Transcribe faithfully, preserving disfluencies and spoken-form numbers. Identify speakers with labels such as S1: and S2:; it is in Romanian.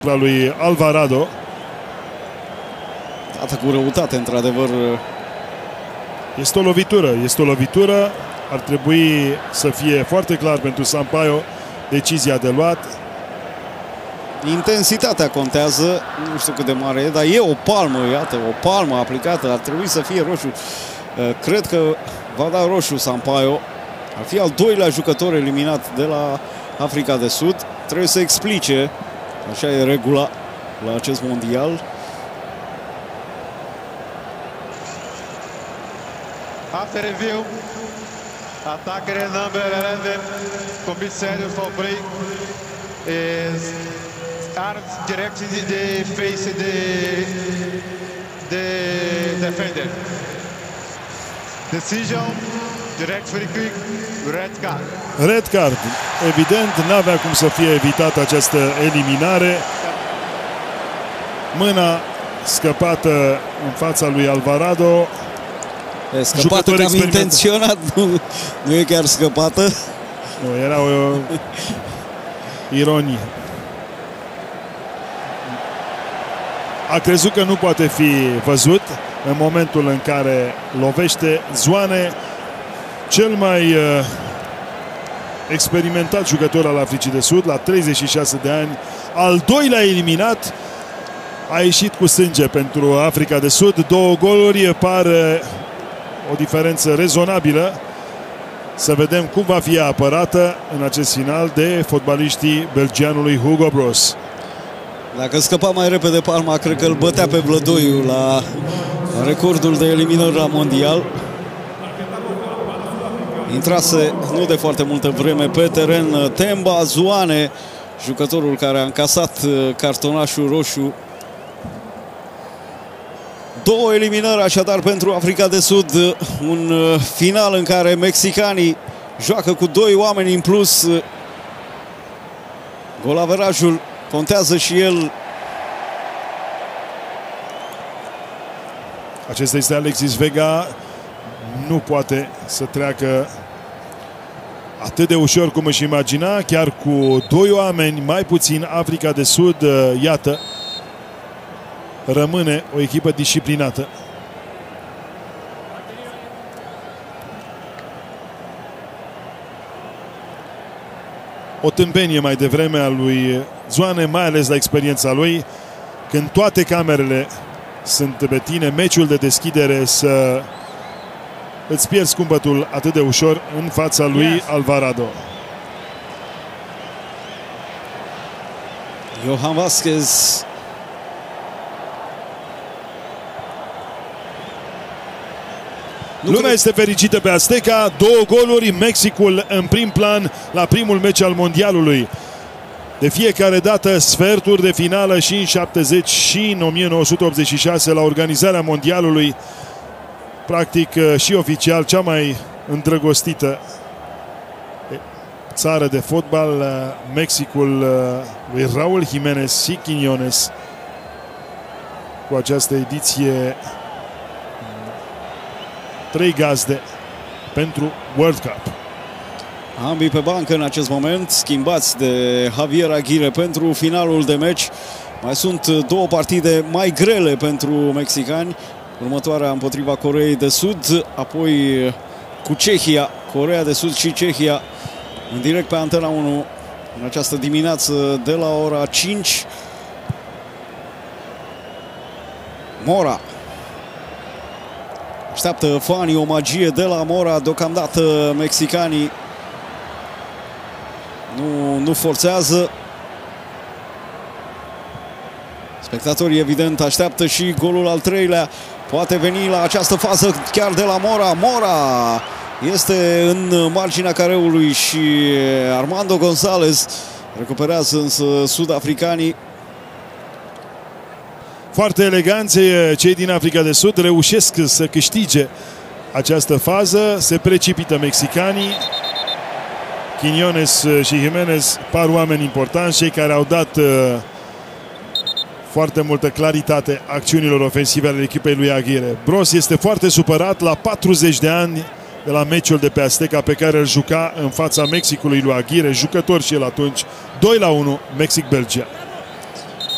S1: lui Alvarado.
S2: Dată cu răutate, într-adevăr.
S1: Este o lovitură, este o lovitură. Ar trebui să fie foarte clar pentru Sampaio decizia de luat.
S2: Intensitatea contează, nu știu cât de mare e, dar e o palmă, iată, o palmă aplicată, ar trebui să fie roșu. Cred că va da roșu Sampaio. Ar fi al doilea jucător eliminat de la Africa de Sud. Trebuie să explice, așa e regula la acest mondial.
S3: After review, attacker number eleven, Comissário Faubry, is arms directed the face the the defender. Decision, direct free kick, red card.
S1: Red card. Evident, n-avea cum să fie evitată această eliminare. Mâna scăpată în fața lui Alvarado.
S2: E scăpată cam intenționat, nu, nu e chiar scăpată.
S1: Nu, era o ironie. A crezut că nu poate fi văzut în momentul în care lovește. Zwane, cel mai uh, experimentat jucător al Africii de Sud, la treizeci și șase de ani, al doilea eliminat, a ieșit cu sânge pentru Africa de Sud. Două goluri, pare o diferență rezonabilă. Să vedem cum va fi apărată în acest final de fotbaliștii belgianului Hugo Broos.
S2: Dacă scăpa mai repede palma, cred că îl bătea pe Vlădoiu la recordul de eliminări la mondial. Intrase nu de foarte multă vreme pe teren Themba Zwane, jucătorul care a încasat cartonașul roșu. Două eliminări așadar pentru Africa de Sud, un final în care mexicanii joacă cu doi oameni în plus. Golaverajul contează și el.
S1: Acesta este Alexis Vega. Nu poate să treacă atât de ușor cum își imagina, chiar cu doi oameni mai puțin. Africa de Sud, iată, rămâne o echipă disciplinată. O tâmpenie mai devreme a lui Zwane, mai ales la experiența lui. Când toate camerele sunt pe tine, meciul de deschidere, să îți pierzi cumpătul atât de ușor în fața lui Alvarado.
S2: Johan Vasquez.
S1: Lumea este fericită pe Azteca. Două goluri, Mexicul în prim plan la primul meci al mondialului. De fiecare dată sferturi de finală, și în șaptezeci și în o mie nouă sute optzeci și șase la organizarea mondialului. Practic și oficial cea mai îndrăgostită țară de fotbal, Mexicul lui Raúl Jiménez și Quiñones, cu această ediție trei gazde pentru World Cup.
S2: Ambii pe bancă în acest moment, schimbați de Javier Aguirre pentru finalul de meci. Mai sunt două partide mai grele pentru mexicani. Următoarea împotriva Coreei de Sud, apoi cu Cehia, Coreea de Sud și Cehia, în direct pe Antena unu în această dimineață de la ora cinci. Mora așteaptă fanii o magie de la Mora. Deocamdată mexicanii nu, nu forțează. Spectatorii evident așteaptă și golul al treilea. Poate veni la această fază chiar de la Mora. Mora este în marginea careului și Armando González recuperează însă sud-africanii.
S1: Foarte eleganți cei din Africa de Sud, reușesc să câștige această fază, se precipită mexicanii. Quiñones și Jiménez par oameni importanți, cei care au dat uh, foarte multă claritate acțiunilor ofensive ale echipei lui Aguirre. Broos este foarte supărat la patruzeci de ani de la meciul de pe Azteca pe care îl juca în fața Mexicului lui Aguirre, jucător și el atunci. doi la unu, Mexic-Belgia.